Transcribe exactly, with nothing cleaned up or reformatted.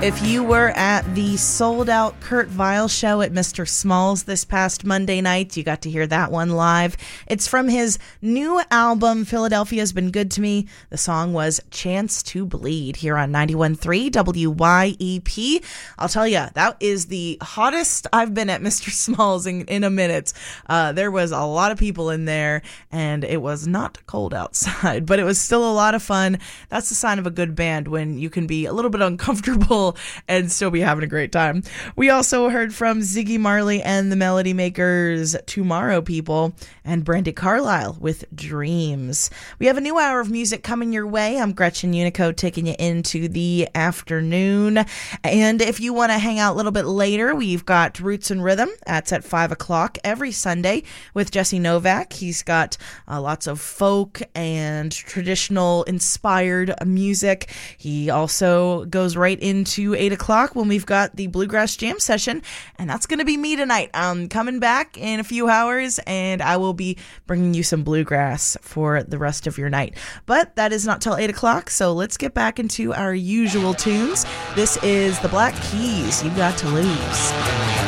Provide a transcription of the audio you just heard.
If you were at the sold-out Kurt Vile show at Mister Smalls this past Monday night, you got to hear that one live. It's from his new album, Philadelphia's Been Good to Me. The song was Chance to Bleed here on ninety-one point three W Y E P. I'll tell you, that is the hottest I've been at Mister Smalls in, in a minute. Uh, there was a lot of people in there, and it was not cold outside, but it was still a lot of fun. That's the sign of a good band, when you can be a little bit uncomfortable and still be having a great time. We also heard from Ziggy Marley and the Melody Makers, Tomorrow People, and Brandy Carlisle with Dreams. We have a new hour of music coming your way. I'm Gretchen Unico, taking you into the afternoon. And if you want to hang out a little bit later, we've got Roots and Rhythm. That's at five o'clock every Sunday with Jesse Novak. He's got uh, lots of folk and traditional inspired music. He also goes right into eight o'clock when we've got the Bluegrass Jam session, and that's going to be me tonight. I'm coming back in a few hours, and I will be bringing you some bluegrass for the rest of your night. But that is not till eight o'clock, so let's get back into our usual tunes. This is the Black Keys, You Got to Lose.